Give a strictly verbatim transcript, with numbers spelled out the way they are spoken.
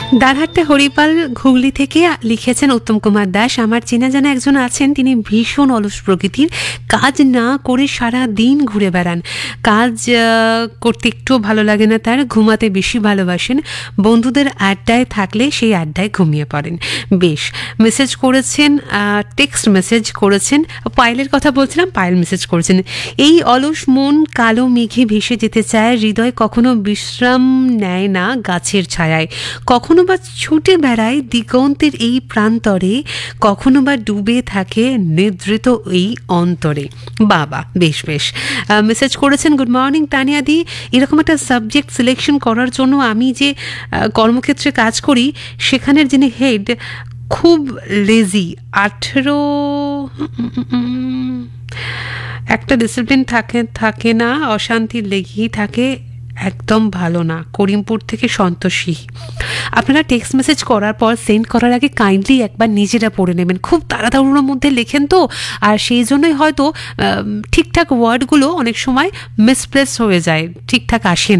দারহাট্টা হরিপাল হুগলি থেকে লিখেছেন উত্তম কুমার দাস, আমার চেনা জানা একজন আছেন, তিনি ভীষণ অলস প্রকৃতির, কাজ না করে সারা দিন ঘুরে বেড়ান, কাজ করতে একটুও ভালো লাগে না তার, ঘুমাতে বেশি ভালোবাসেন, বন্ধুদের আড্ডায় থাকলে সেই আড্ডায় ঘুমিয়ে পড়েন। বেশ, মেসেজ করেছেন, টেক্সট মেসেজ করেছেন, পায়েলের কথা বলছিলাম, পায়েল মেসেজ করেছেন, এই অলস মন কালো মেঘে ভেসে যেতে চায়, হৃদয় কখনো বিশ্রাম নেয় না গাছের ছায়ায়, কখনো বা ছুটে বেড়ায় দিগন্তের এই প্রান্তরে, কখনো বা ডুবে থাকে নিদ্রিত এই অন্তরে। বাবা, বেশ বেশ মেসেজ করেছেন। গুড মর্নিং তানিয়া দি, এরকম একটা সাবজেক্ট সিলেকশন করার জন্য আমি যে কর্মক্ষেত্রে কাজ করি সেখানের যিনি হেড খুব লেজি, আঠেরো একটা ডিসিপ্লিন থাকে থাকে না, অশান্তি লেগেই থাকে, একদম ভালো না। করিমপুর থেকে সন্তোষী। আপনারা টেক্সট মেসেজ করার পর সেন্ড করার আগে কাইন্ডলি একবার নিজেরা পড়ে নেবেন, খুব তাড়াতাড়ির মধ্যে লেখেন তো, আর সেই জন্যই হয়তো ঠিকঠাক ওয়ার্ডগুলো অনেক সময় মিসপ্লেস হয়ে যায়, ঠিকঠাক আসে না।